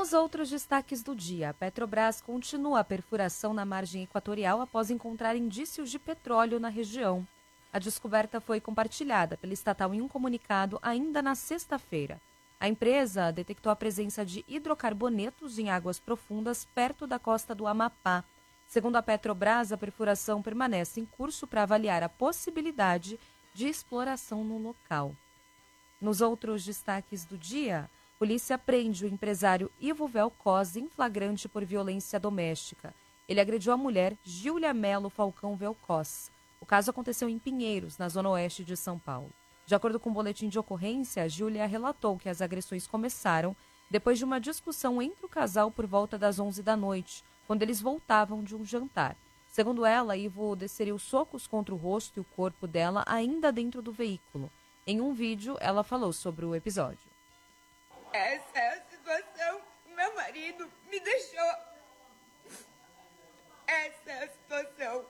Nos outros destaques do dia, a Petrobras continua a perfuração na margem equatorial após encontrar indícios de petróleo na região. A descoberta foi compartilhada pela estatal em um comunicado ainda na sexta-feira. A empresa detectou a presença de hidrocarbonetos em águas profundas perto da costa do Amapá. Segundo a Petrobras, a perfuração permanece em curso para avaliar a possibilidade de exploração no local. Nos outros destaques do dia, polícia prende o empresário Ivo Velcos em flagrante por violência doméstica. Ele agrediu a mulher Gíulia Melo Falcão Velcos. O caso aconteceu em Pinheiros, na zona oeste de São Paulo. De acordo com o boletim de ocorrência, a Gíulia relatou que as agressões começaram depois de uma discussão entre o casal por volta das 11 da noite, quando eles voltavam de um jantar. Segundo ela, Ivo desferiu socos contra o rosto e o corpo dela ainda dentro do veículo. Em um vídeo, ela falou sobre o episódio. Essa é a situação. Meu marido me deixou. Essa é a situação.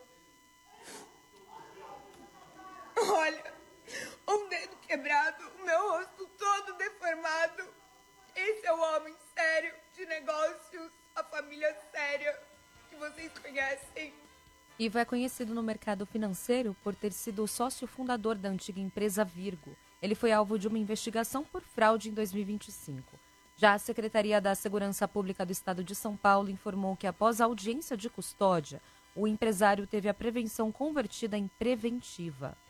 Olha, um dedo quebrado, o meu rosto todo deformado. Esse é o homem sério de negócios, a família séria que vocês conhecem. Ivo é conhecido no mercado financeiro por ter sido o sócio fundador da antiga empresa Virgo. Ele foi alvo de uma investigação por fraude em 2025. Já a Secretaria da Segurança Pública do Estado de São Paulo informou que, após a audiência de custódia, o empresário teve a prevenção convertida em preventiva.